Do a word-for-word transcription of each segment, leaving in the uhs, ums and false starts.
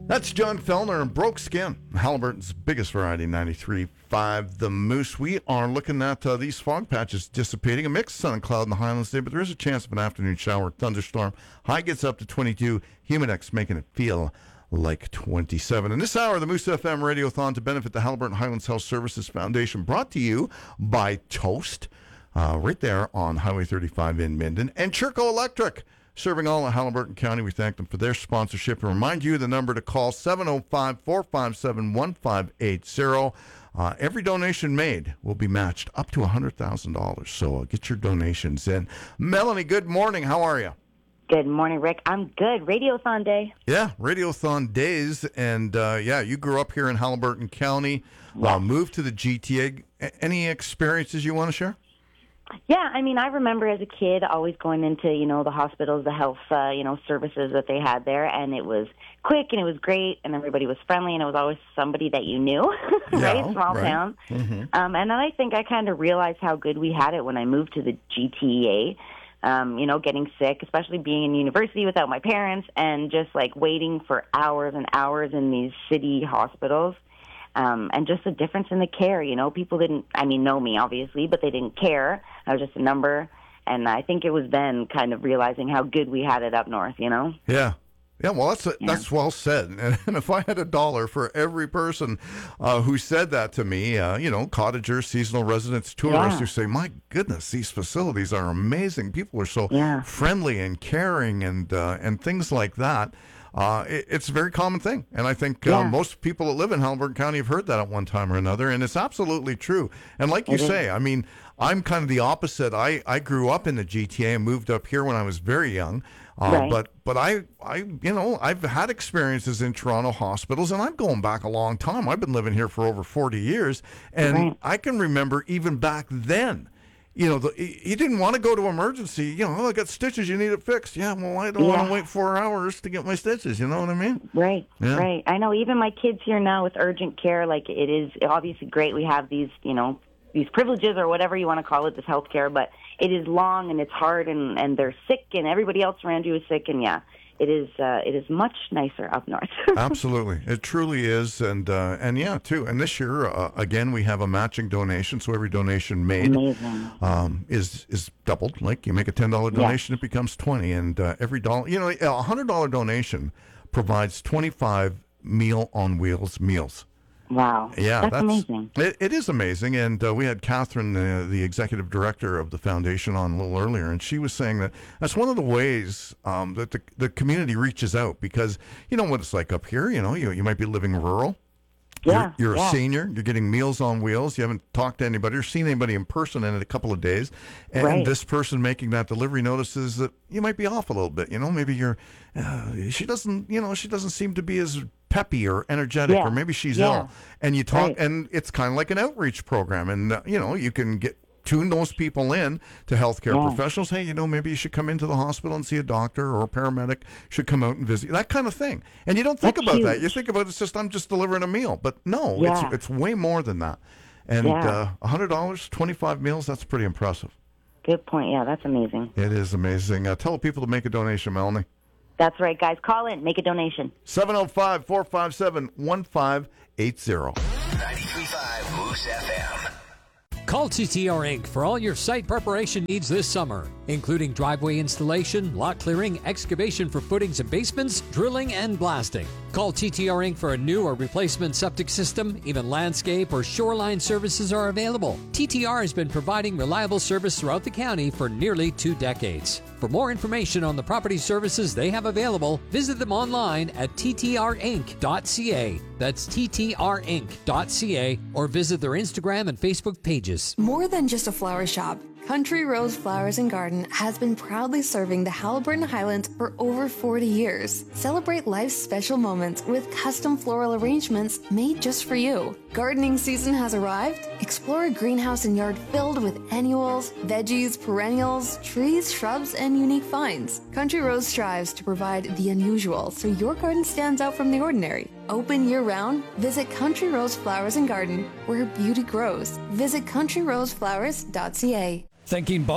That's John Fellner and Broke Skin, Halliburton's biggest variety, ninety-three point five The Moose. We are looking at uh, these fog patches dissipating. A mix of sun and cloud in the Highlands today, but there is a chance of an afternoon shower, thunderstorm. High gets up to twenty-two. Humidex making it feel like twenty-seven. In this hour, the Moose F M Radiothon to benefit the Halliburton Highlands Health Services Foundation, brought to you by Toast, uh, right there on Highway thirty-five in Minden, and Churco Electric, serving all of Halliburton County. We thank them for their sponsorship and remind you the number to call, seven oh five, four five seven, one five eight zero. Uh, every donation made will be matched up to one hundred thousand dollars. So uh, get your donations in. Melanie, good morning. How are you? Good morning, Rick. I'm good. Radiothon Day. Yeah, Radiothon Days. And, uh, yeah, you grew up here in Halliburton County, Yeah. uh, moved to the G T A. A- Any experiences you want to share? Yeah, I mean, I remember as a kid always going into, you know, the hospitals, the health, uh, you know, services that they had there, and it was quick and it was great, and everybody was friendly, and it was always somebody that you knew, right? Yeah, Small right. town. Mm-hmm. Um, and then I think I kind of realized how good we had it when I moved to the G T E A. Um, you know, getting sick, especially being in university without my parents, and just like waiting for hours and hours in these city hospitals. Um, and just the difference in the care, you know, people didn't, I mean, know me, obviously, but they didn't care. I was just a number. And I think it was then kind of realizing how good we had it up north, you know? Yeah. Yeah, well, that's Yeah. that's well said. And if I had a dollar for every person uh, who said that to me, uh, you know, cottagers, seasonal residents, tourists Yeah. who say, my goodness, these facilities are amazing. People are so Yeah. friendly and caring and uh, and things like that. Uh, it, it's a very common thing. And I think uh, Yeah. most people that live in Halliburton County have heard that at one time or another. And it's absolutely true. And like you It is. say, I mean, I'm kind of the opposite. I, I grew up in the G T A and moved up here when I was very young. Uh, Right. But but I, I, you know, I've had experiences in Toronto hospitals, and I'm going back a long time. I've been living here for over forty years, and Right. I can remember even back then, you know, the, you didn't want to go to emergency. You know, oh, I got stitches, you need it fixed. Yeah, well, I don't want Yeah. to wait four hours to get my stitches. You know what I mean? Right, Yeah. right. I know even my kids here now with urgent care, like it is obviously great. We have these, you know, these privileges or whatever you want to call it, this health care, but it is long and it's hard and, and they're sick and everybody else around you is sick. And yeah, it is, uh, it is much nicer up north. Absolutely, it truly is, and uh, and yeah, too. And this year, uh, again, we have a matching donation, so every donation made Amazing. um, is is doubled. Like you make a ten dollar Yeah. donation, it becomes twenty, and uh, every dollar, you know, a hundred dollar donation provides twenty five Meal on Wheels meals. Wow. Yeah, That's, amazing. It, it is amazing, and uh, we had Catherine, uh, the executive director of the foundation, on a little earlier, and she was saying that that's one of the ways um, that the the community reaches out, because you know what it's like up here. You know, you you might be living rural. Yeah, You're, you're yeah. a senior. You're getting Meals on Wheels. You haven't talked to anybody or seen anybody in person in a couple of days. And Right. this person making that delivery notices that you might be off a little bit. You know, maybe you're, uh, she doesn't, you know, she doesn't seem to be as peppy or energetic, Yeah. or maybe she's Yeah. ill. And you talk, Right. and it's kind of like an outreach program. And, uh, you know, you can get, tune those people in to healthcare Yeah. professionals. Hey, you know, maybe you should come into the hospital and see a doctor, or a paramedic should come out and visit, that kind of thing. And you don't think That's about that. huge. You think about it's just, I'm just delivering a meal. But no, Yeah. it's it's way more than that. And Yeah. uh, one hundred dollars, twenty-five meals, that's pretty impressive. Good point. Yeah, that's amazing. It is amazing. Uh, tell people to make a donation, Melanie. That's right, guys. Call in. Make a donation. seven oh five, four five seven, one five eight zero. ninety-three point five Moose F M. Call T T R Incorporated for all your site preparation needs this summer, including driveway installation, lot clearing, excavation for footings and basements, drilling, and blasting. Call T T R Incorporated for a new or replacement septic system. Even landscape or shoreline services are available. T T R has been providing reliable service throughout the county for nearly two decades. For more information on the property services they have available, visit them online at t t r inc dot c a. That's t t r inc dot c a, or visit their Instagram and Facebook pages. More than just a flower shop, Country Rose Flowers and Garden has been proudly serving the Halliburton Highlands for over forty years. Celebrate life's special moments with custom floral arrangements made just for you. Gardening season has arrived. Explore a greenhouse and yard filled with annuals, veggies, perennials, trees, shrubs, and unique finds. Country Rose strives to provide the unusual so your garden stands out from the ordinary. Open year-round, visit Country Rose Flowers and Garden, where beauty grows. Visit country rose flowers dot c a. Thinking boats?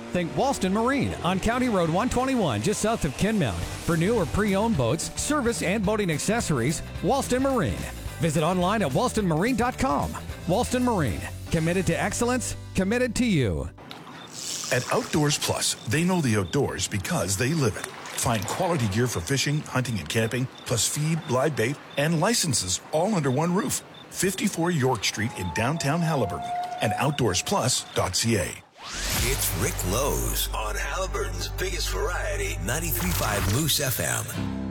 Think Walston Marine on County Road one twenty-one, just south of Kinmount. For new or pre-owned boats, service and boating accessories, Walston Marine. Visit online at walston marine dot com. Walston Marine, committed to excellence, committed to you. At Outdoors Plus, they know the outdoors because they live it. Find quality gear for fishing, hunting, and camping, plus feed, live bait, and licenses all under one roof. fifty-four York Street in downtown Haliburton and outdoors plus dot c a. It's Rick Lowe's on Halliburton's biggest variety, ninety-three point five Moose F M.